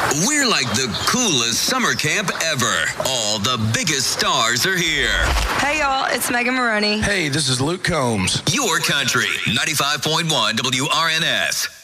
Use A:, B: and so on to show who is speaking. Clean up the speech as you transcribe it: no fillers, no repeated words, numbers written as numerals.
A: We're like the coolest summer camp ever. All the biggest stars are here.
B: Hey, y'all, it's Megan Maroney.
C: Hey, this is Luke Combs.
A: Your country, 95.1 WRNS.